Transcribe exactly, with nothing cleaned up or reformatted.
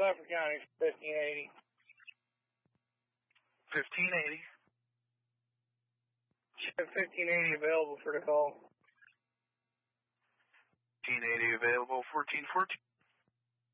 Buford County, fifteen eighty. fifteen eighty. fifteen eighty available for the call. fifteen eighty available, fourteen fourteen.